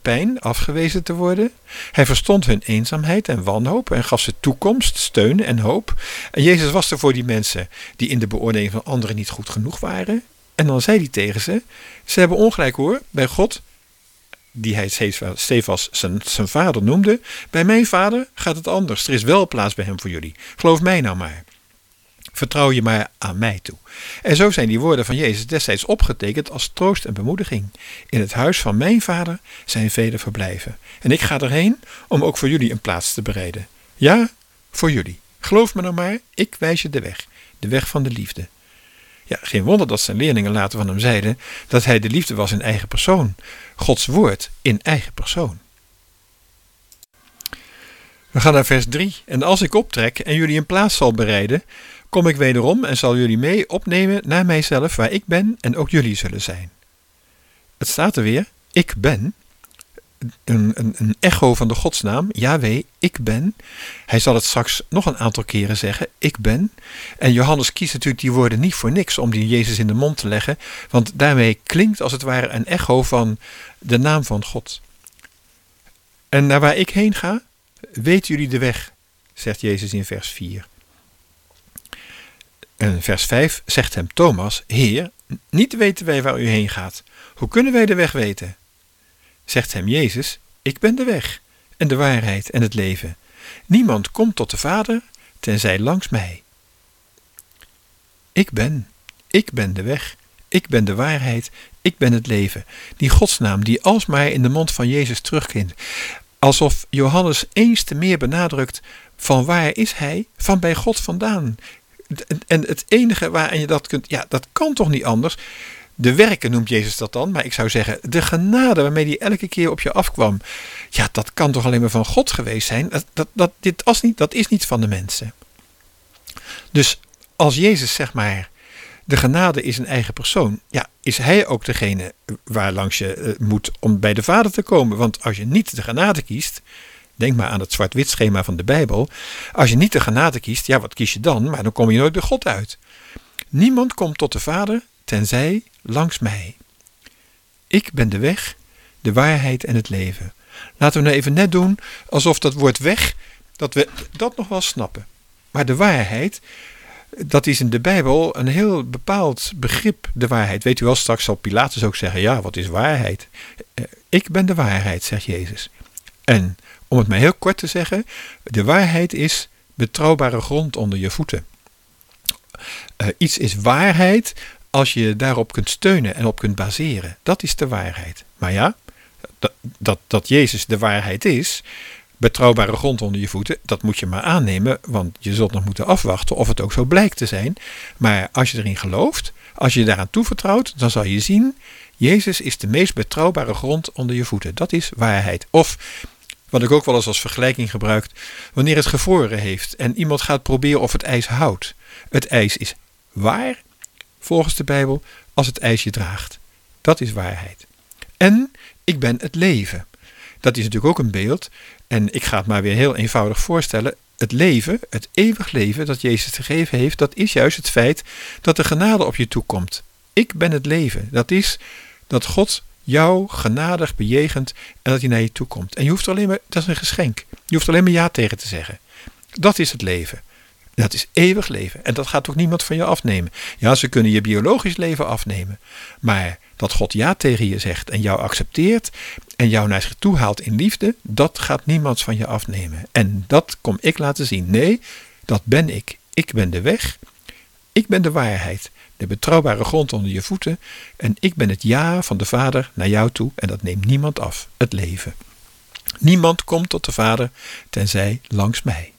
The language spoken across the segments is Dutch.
pijn afgewezen te worden. Hij verstond hun eenzaamheid en wanhoop en gaf ze toekomst, steun en hoop. En Jezus was er voor die mensen die in de beoordeling van anderen niet goed genoeg waren. En dan zei hij tegen ze, ze hebben ongelijk hoor, bij God, die hij Stephas zijn vader noemde. Bij mijn vader gaat het anders. Er is wel plaats bij hem voor jullie. Geloof mij nou maar. Vertrouw je maar aan mij toe. En zo zijn die woorden van Jezus destijds opgetekend als troost en bemoediging. In het huis van mijn vader zijn vele verblijven. En ik ga erheen om ook voor jullie een plaats te bereiden. Ja, voor jullie. Geloof me nou maar, ik wijs je de weg. De weg van de liefde. Ja, geen wonder dat zijn leerlingen later van hem zeiden dat hij de liefde was in eigen persoon. Gods woord in eigen persoon. We gaan naar vers 3. En als ik optrek en jullie een plaats zal bereiden, kom ik wederom en zal jullie mee opnemen naar mijzelf waar ik ben en ook jullie zullen zijn. Het staat er weer, ik ben. Een echo van de godsnaam, Yahweh, ik ben. Hij zal het straks nog een aantal keren zeggen, ik ben. En Johannes kiest natuurlijk die woorden niet voor niks om die Jezus in de mond te leggen, want daarmee klinkt als het ware een echo van de naam van God. En naar waar ik heen ga, weten jullie de weg, zegt Jezus in vers 4. En vers 5 zegt hem Thomas, Heer, niet weten wij waar u heen gaat. Hoe kunnen wij de weg weten? Zegt hem Jezus, ik ben de weg en de waarheid en het leven. Niemand komt tot de Vader, tenzij langs mij. Ik ben de weg, ik ben de waarheid, ik ben het leven. Die godsnaam die alsmaar in de mond van Jezus terugklinkt. Alsof Johannes eens te meer benadrukt, van waar is hij? Van bij God vandaan. En het enige waarin je dat kunt, ja, dat kan toch niet anders. De werken noemt Jezus dat dan, maar ik zou zeggen, de genade waarmee hij elke keer op je afkwam. Ja, dat kan toch alleen maar van God geweest zijn. Dat is niet van de mensen. Dus als Jezus, zeg maar, de genade is een eigen persoon, ja, is hij ook degene waar langs je moet om bij de Vader te komen. Want als je niet de genade kiest, denk maar aan het zwart-wit schema van de Bijbel. Als je niet de genade kiest, ja, wat kies je dan? Maar dan kom je nooit bij God uit. Niemand komt tot de Vader, tenzij langs mij. Ik ben de weg, de waarheid en het leven. Laten we nou even net doen alsof dat woord weg, dat we dat nog wel snappen. Maar de waarheid, dat is in de Bijbel een heel bepaald begrip, de waarheid. Weet u wel, straks zal Pilatus ook zeggen, ja, wat is waarheid? Ik ben de waarheid, zegt Jezus. En om het maar heel kort te zeggen, de waarheid is betrouwbare grond onder je voeten. Iets is waarheid als je daarop kunt steunen en op kunt baseren. Dat is de waarheid. Maar ja, dat Jezus de waarheid is, betrouwbare grond onder je voeten, dat moet je maar aannemen, want je zult nog moeten afwachten of het ook zo blijkt te zijn. Maar als je erin gelooft, als je daaraan toevertrouwt, dan zal je zien, Jezus is de meest betrouwbare grond onder je voeten. Dat is waarheid. Of, wat ik ook wel eens als vergelijking gebruik, wanneer het gevroren heeft en iemand gaat proberen of het ijs houdt. Het ijs is waar, volgens de Bijbel, als het ijs je draagt. Dat is waarheid. En ik ben het leven. Dat is natuurlijk ook een beeld. En ik ga het maar weer heel eenvoudig voorstellen. Het leven, het eeuwig leven dat Jezus gegeven heeft, dat is juist het feit dat de genade op je toekomt. Ik ben het leven. Dat is dat God jou genadig bejegent en dat hij naar je toe komt. En je hoeft alleen maar, dat is een geschenk. Je hoeft alleen maar ja tegen te zeggen. Dat is het leven. Dat is eeuwig leven. En dat gaat ook niemand van je afnemen. Ja, ze kunnen je biologisch leven afnemen. Maar dat God ja tegen je zegt en jou accepteert en jou naar zich toe haalt in liefde, dat gaat niemand van je afnemen. En dat kom ik laten zien. Nee, dat ben ik. Ik ben de weg. Ik ben de waarheid. De betrouwbare grond onder je voeten. En ik ben het ja van de Vader naar jou toe. En dat neemt niemand af. Het leven. Niemand komt tot de Vader tenzij langs mij.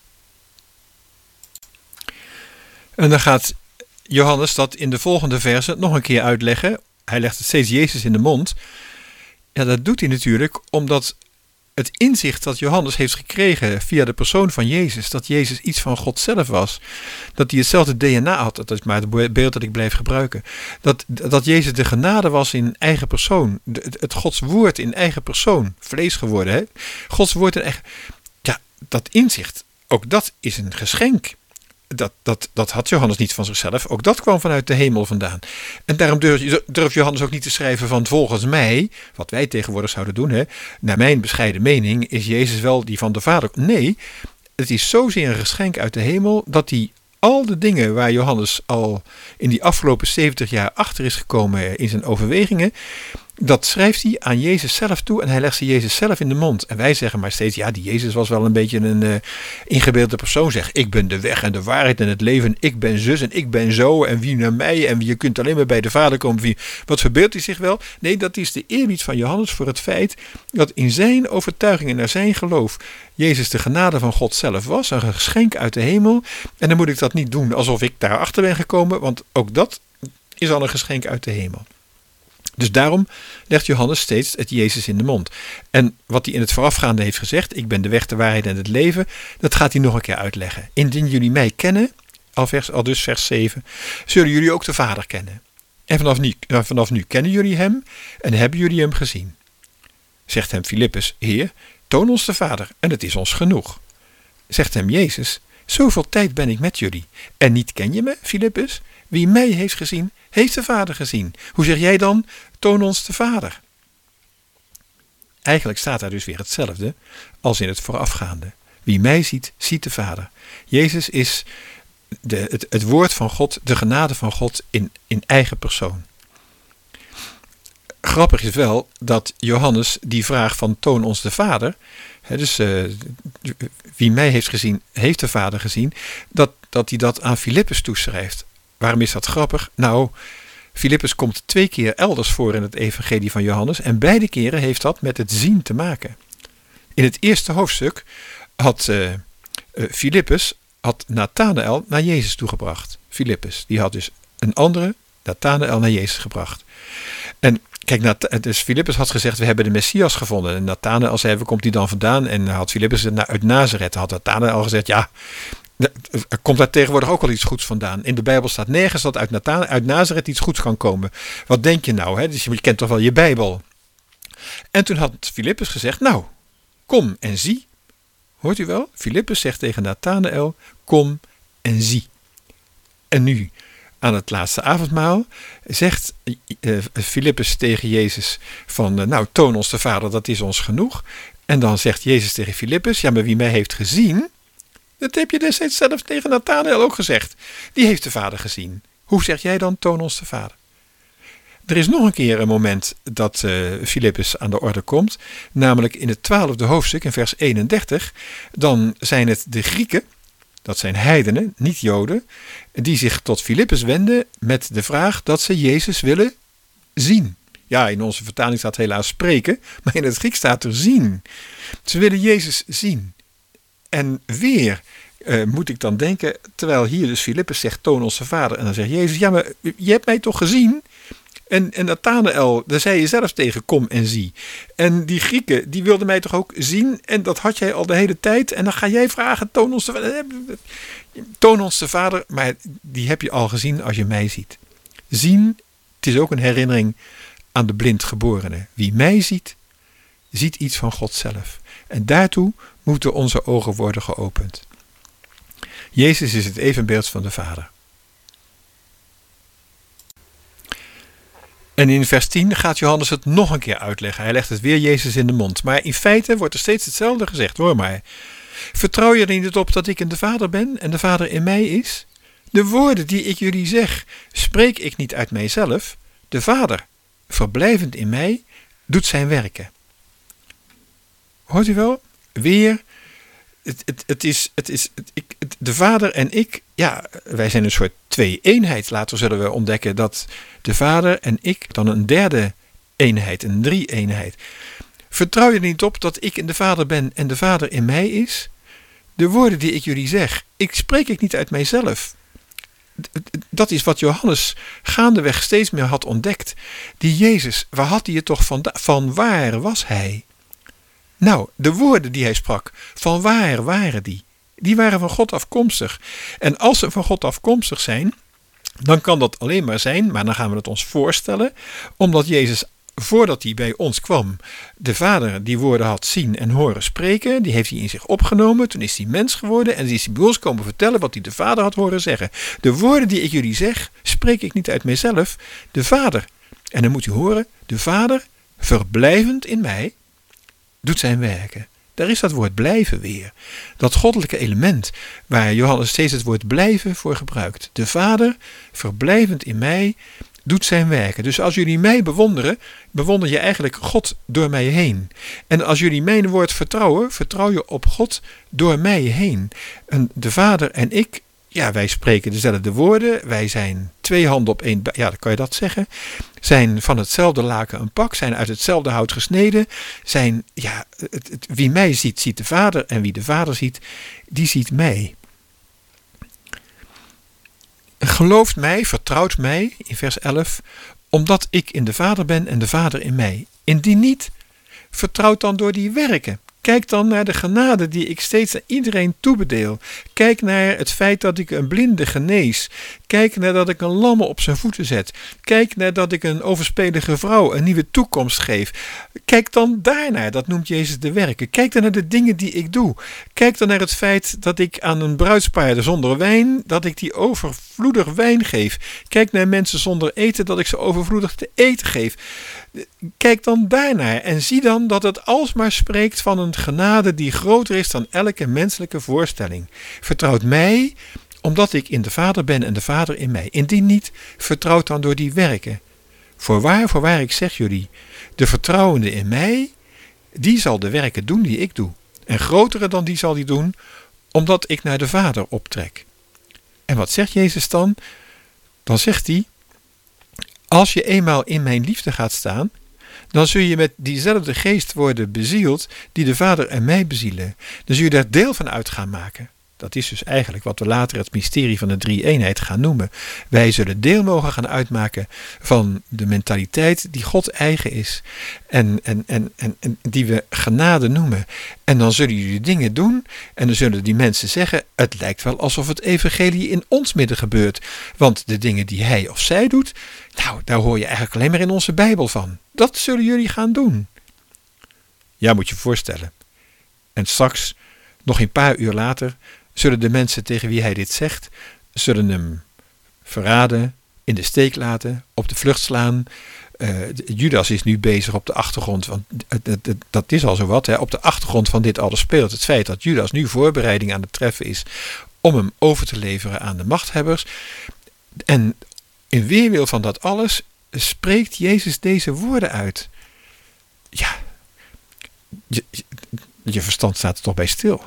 En dan gaat Johannes dat in de volgende versen nog een keer uitleggen. Hij legt het steeds Jezus in de mond. Ja, dat doet hij natuurlijk omdat het inzicht dat Johannes heeft gekregen via de persoon van Jezus, dat Jezus iets van God zelf was, dat hij hetzelfde DNA had, dat is maar het beeld dat ik blijf gebruiken, dat Jezus de genade was in eigen persoon, het Gods woord in eigen persoon, vlees geworden, hè? Gods woord in eigen, ja, dat inzicht, ook dat is een geschenk. dat had Johannes niet van zichzelf. Ook dat kwam vanuit de hemel vandaan. En daarom durft Johannes ook niet te schrijven van volgens mij, wat wij tegenwoordig zouden doen, hè, naar mijn bescheiden mening is Jezus wel die van de Vader. Nee, het is zozeer een geschenk uit de hemel dat hij al de dingen waar Johannes al in die afgelopen 70 jaar achter is gekomen in zijn overwegingen, dat schrijft hij aan Jezus zelf toe en hij legt ze Jezus zelf in de mond. En wij zeggen maar steeds, ja, die Jezus was wel een beetje een ingebeelde persoon. Zeg, ik ben de weg en de waarheid en het leven. Ik ben zus en ik ben zo en wie naar mij en je kunt alleen maar bij de Vader komen. Wat verbeeldt hij zich wel? Nee, dat is de eerbied van Johannes voor het feit dat in zijn overtuiging en naar zijn geloof Jezus de genade van God zelf was. Een geschenk uit de hemel. En dan moet ik dat niet doen alsof ik daarachter ben gekomen, want ook dat is al een geschenk uit de hemel. Dus daarom legt Johannes steeds het Jezus in de mond. En wat hij in het voorafgaande heeft gezegd, ik ben de weg, de waarheid en het leven, dat gaat hij nog een keer uitleggen. Indien jullie mij kennen, al dus vers 7, zullen jullie ook de Vader kennen. En vanaf nu kennen jullie hem en hebben jullie hem gezien. Zegt hem Filippus, Heer, toon ons de Vader en het is ons genoeg. Zegt hem Jezus, zoveel tijd ben ik met jullie en niet ken je me, Filippus? Wie mij heeft gezien, heeft de Vader gezien. Hoe zeg jij dan, toon ons de Vader? Eigenlijk staat daar dus weer hetzelfde als in het voorafgaande. Wie mij ziet, ziet de Vader. Jezus is het woord van God, de genade van God in eigen persoon. Grappig is wel dat Johannes die vraag van toon ons de Vader, wie mij heeft gezien, heeft de Vader gezien, dat hij dat aan Filippus toeschrijft. Waarom is dat grappig? Nou, Filippus komt 2 keer elders voor in het evangelie van Johannes en beide keren heeft dat met het zien te maken. In het eerste hoofdstuk had Filippus Nathanael naar Jezus toegebracht. Filippus, die had dus een andere Nathanael naar Jezus gebracht. En kijk, dus Filippus had gezegd, we hebben de Messias gevonden. En Nathanael zei, waar komt hij dan vandaan? En had Filippus uit Nazareth. Had Nathanael gezegd, ja, er komt daar tegenwoordig ook wel iets goeds vandaan. In de Bijbel staat nergens dat uit Nazareth iets goeds kan komen. Wat denk je nou? Hè? Dus je kent toch wel je Bijbel. En toen had Filippus gezegd, nou, kom en zie. Hoort u wel? Filippus zegt tegen Nathanael, kom en zie. En nu, aan het laatste avondmaal, zegt Filippus tegen Jezus van, nou, toon ons de Vader, dat is ons genoeg. En dan zegt Jezus tegen Filippus, ja, maar wie mij heeft gezien, dat heb je destijds zelf tegen Nathanael ook gezegd. Die heeft de Vader gezien. Hoe zeg jij dan, toon ons de Vader? Er is nog een keer een moment dat Filippus aan de orde komt. Namelijk in het 12e hoofdstuk, in vers 31. Dan zijn het de Grieken, dat zijn heidenen, niet Joden, die zich tot Filippus wenden met de vraag dat ze Jezus willen zien. Ja, in onze vertaling staat helaas spreken, maar in het Grieks staat er zien. Ze willen Jezus zien. En weer moet ik dan denken, terwijl hier dus Filippus zegt, toon onze Vader. En dan zegt Jezus, ja, maar je hebt mij toch gezien? En Nathanael, daar zei je zelf tegen, kom en zie. En die Grieken, die wilden mij toch ook zien? En dat had jij al de hele tijd. En dan ga jij vragen, toon ons de Vader. Toon ons de Vader, maar die heb je al gezien als je mij ziet. Zien, het is ook een herinnering aan de blindgeborene. Wie mij ziet, ziet iets van God zelf. En daartoe moeten onze ogen worden geopend. Jezus is het evenbeeld van de Vader. En in vers 10 gaat Johannes het nog een keer uitleggen. Hij legt het weer Jezus in de mond. Maar in feite wordt er steeds hetzelfde gezegd. Hoor maar. Vertrouw je er niet op dat ik in de Vader ben en de Vader in mij is? De woorden die ik jullie zeg, spreek ik niet uit mijzelf. De Vader, verblijvend in mij, doet zijn werken. Hoort u wel? Weer, de Vader en ik, ja, wij zijn een soort twee-eenheid. Later zullen we ontdekken dat de Vader en ik dan een derde eenheid, een drie-eenheid. Vertrouw je er niet op dat ik in de Vader ben en de Vader in mij is? De woorden die ik jullie zeg, spreek ik niet uit mijzelf. Dat is wat Johannes gaandeweg steeds meer had ontdekt. Die Jezus, waar had hij het toch van waar was hij? Nou, de woorden die hij sprak, van waar waren die? Die waren van God afkomstig. En als ze van God afkomstig zijn, dan kan dat alleen maar zijn, maar dan gaan we het ons voorstellen, omdat Jezus voordat hij bij ons kwam, de Vader die woorden had zien en horen spreken, die heeft hij in zich opgenomen. Toen is hij mens geworden en is hij bij ons komen vertellen wat hij de Vader had horen zeggen. De woorden die ik jullie zeg, spreek ik niet uit mijzelf, de Vader. En dan moet u horen, de Vader, verblijvend in mij, doet zijn werken. Daar is dat woord blijven weer. Dat goddelijke element waar Johannes steeds het woord blijven voor gebruikt. De Vader, verblijvend in mij, doet zijn werken. Dus als jullie mij bewonderen, bewonder je eigenlijk God door mij heen. En als jullie mijn woord vertrouwen, vertrouw je op God door mij heen. En de Vader en ik, ja, wij spreken dezelfde woorden. Wij zijn twee handen op één, ja, dan kan je dat zeggen. Zijn van hetzelfde laken een pak, zijn uit hetzelfde hout gesneden. Zijn, ja, wie mij ziet, ziet de Vader. En wie de Vader ziet, die ziet mij. Gelooft mij, vertrouwt mij, in vers 11, omdat ik in de Vader ben en de Vader in mij. Indien niet, vertrouwt dan door die werken. Kijk dan naar de genade die ik steeds aan iedereen toebedeel. Kijk naar het feit dat ik een blinde genees. Kijk naar dat ik een lamme op zijn voeten zet. Kijk naar dat ik een overspelige vrouw een nieuwe toekomst geef. Kijk dan daarnaar, dat noemt Jezus de werken. Kijk dan naar de dingen die ik doe. Kijk dan naar het feit dat ik aan een bruidspaar zonder wijn, dat ik die overvloedig wijn geef. Kijk naar mensen zonder eten, dat ik ze overvloedig te eten geef. Kijk dan daarnaar en zie dan dat het alsmaar spreekt van een genade die groter is dan elke menselijke voorstelling. Vertrouwt mij, omdat ik in de Vader ben en de Vader in mij. Indien niet, vertrouwt dan door die werken. Voorwaar, ik zeg jullie, de vertrouwende in mij, die zal de werken doen die ik doe. En grotere dan die zal die doen, omdat ik naar de Vader optrek. En wat zegt Jezus dan? Dan zegt hij, als je eenmaal in mijn liefde gaat staan, dan zul je met diezelfde geest worden bezield die de Vader en mij bezielen. Dan zul je daar deel van uit gaan maken. Dat is dus eigenlijk wat we later het mysterie van de drie-eenheid gaan noemen. Wij zullen deel mogen gaan uitmaken van de mentaliteit die God eigen is. En die we genade noemen. En dan zullen jullie dingen doen. En dan zullen die mensen zeggen, het lijkt wel alsof het evangelie in ons midden gebeurt. Want de dingen die hij of zij doet, nou, daar hoor je eigenlijk alleen maar in onze Bijbel van. Dat zullen jullie gaan doen. Ja, moet je je voorstellen. En straks, nog een paar uur later, zullen de mensen tegen wie hij dit zegt, zullen hem verraden, in de steek laten, op de vlucht slaan. Judas is nu bezig op de achtergrond, want dat is al zo wat, hè, op de achtergrond van dit alles speelt het feit dat Judas nu voorbereiding aan het treffen is om hem over te leveren aan de machthebbers. En in weerwil van dat alles spreekt Jezus deze woorden uit. Ja, je verstand staat er toch bij stil.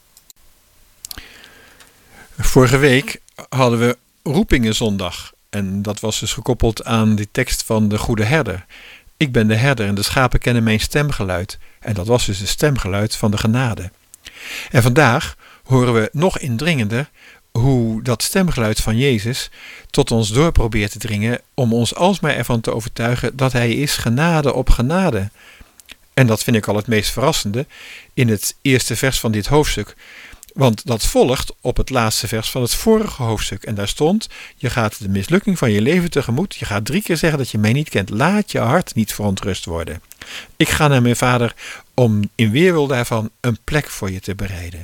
Vorige week hadden we roepingenzondag en dat was dus gekoppeld aan die tekst van de goede herder. Ik ben de herder en de schapen kennen mijn stemgeluid. En dat was dus het stemgeluid van de genade. En vandaag horen we nog indringender hoe dat stemgeluid van Jezus tot ons door probeert te dringen om ons alsmaar ervan te overtuigen dat hij is genade op genade. En dat vind ik al het meest verrassende in het eerste vers van dit hoofdstuk. Want dat volgt op het laatste vers van het vorige hoofdstuk. En daar stond, je gaat de mislukking van je leven tegemoet. Je gaat 3 keer zeggen dat je mij niet kent. Laat je hart niet verontrust worden. Ik ga naar mijn Vader om in weerwil daarvan een plek voor je te bereiden.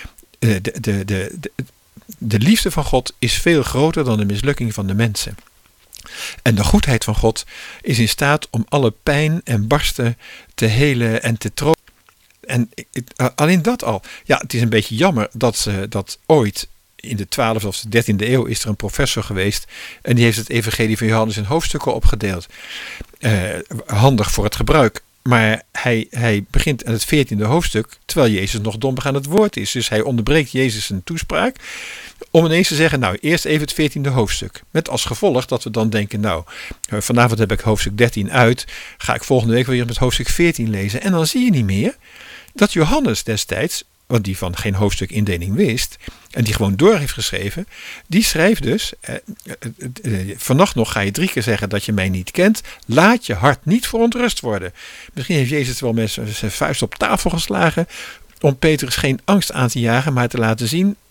De liefde van God is veel groter dan de mislukking van de mensen. En de goedheid van God is in staat om alle pijn en barsten te helen en te troosten. En alleen dat al. Ja, het is een beetje jammer dat ooit in de 12e of de 13e eeuw is er een professor geweest. En die heeft het evangelie van Johannes in hoofdstukken opgedeeld. Handig voor het gebruik. Maar hij begint aan het 14e hoofdstuk, terwijl Jezus nog dompig aan het woord is. Dus hij onderbreekt Jezus zijn toespraak om ineens te zeggen, nou, eerst even het 14e hoofdstuk. Met als gevolg dat we dan denken, nou, vanavond heb ik hoofdstuk 13 uit, ga ik volgende week weer met hoofdstuk 14 lezen. En dan zie je niet meer dat Johannes destijds, want die van geen hoofdstukindeling wist, en die gewoon door heeft geschreven, die schrijft dus, vannacht nog ga je 3 keer zeggen dat je mij niet kent, laat je hart niet verontrust worden. Misschien heeft Jezus wel met zijn vuist op tafel geslagen, om Petrus geen angst aan te jagen, maar te laten zien,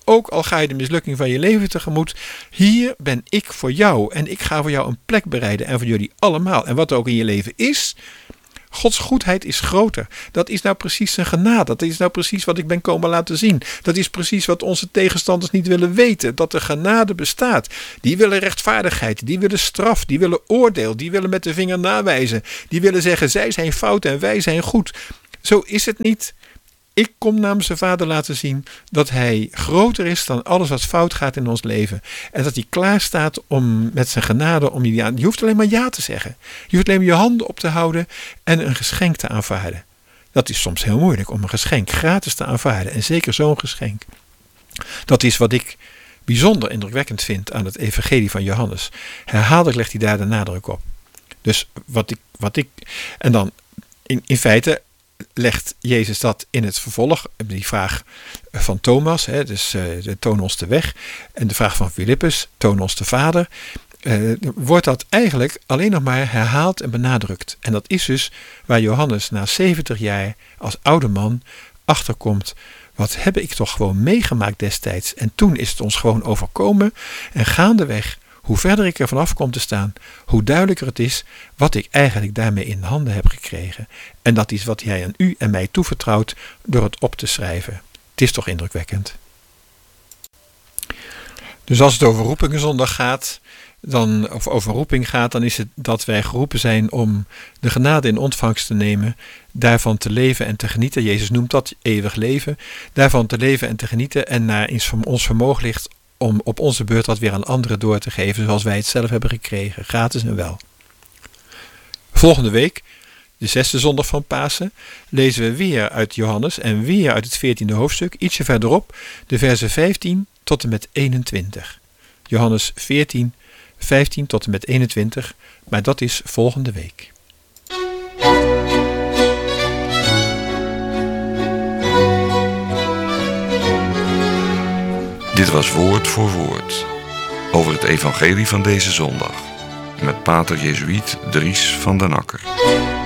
ook al ga je de mislukking van je leven tegemoet, hier ben ik voor jou en ik ga voor jou een plek bereiden en voor jullie allemaal. En wat er ook in je leven is, Gods goedheid is groter. Dat is nou precies zijn genade. Dat is nou precies wat ik ben komen laten zien. Dat is precies wat onze tegenstanders niet willen weten. Dat er genade bestaat. Die willen rechtvaardigheid. Die willen straf. Die willen oordeel. Die willen met de vinger nawijzen. Die willen zeggen, zij zijn fout en wij zijn goed. Zo is het niet. Ik kom namens zijn Vader laten zien dat hij groter is dan alles wat fout gaat in ons leven. En dat hij klaar staat om met zijn genade om je aan. Je hoeft alleen maar ja te zeggen. Je hoeft alleen maar je handen op te houden en een geschenk te aanvaarden. Dat is soms heel moeilijk om een geschenk gratis te aanvaarden. En zeker zo'n geschenk. Dat is wat ik bijzonder indrukwekkend vind aan het evangelie van Johannes. Herhaaldelijk legt hij daar de nadruk op. Dus en dan in feite legt Jezus dat in het vervolg, die vraag van Thomas, dus toon ons de weg, en de vraag van Filippus, toon ons de Vader, wordt dat eigenlijk alleen nog maar herhaald en benadrukt. En dat is dus waar Johannes na 70 jaar als oude man achterkomt, wat heb ik toch gewoon meegemaakt destijds. En toen is het ons gewoon overkomen en gaandeweg, hoe verder ik er vanaf kom te staan, hoe duidelijker het is wat ik eigenlijk daarmee in handen heb gekregen. En dat is wat hij aan u en mij toevertrouwt door het op te schrijven. Het is toch indrukwekkend. Dus als het over roepingenzondag gaat, of over roeping gaat, dan is het dat wij geroepen zijn om de genade in ontvangst te nemen, daarvan te leven en te genieten. Jezus noemt dat eeuwig leven. Daarvan te leven en te genieten en naar ons vermogen ligt om op onze beurt dat weer aan anderen door te geven, zoals wij het zelf hebben gekregen, gratis en wel. Volgende week, de 6e zondag van Pasen, lezen we weer uit Johannes en weer uit het 14e hoofdstuk, ietsje verderop, de versen 15 tot en met 21. Johannes 14, 15 tot en met 21, maar dat is volgende week. Dit was Woord voor Woord, over het evangelie van deze zondag, met pater Jezuïet Dries van den Akker.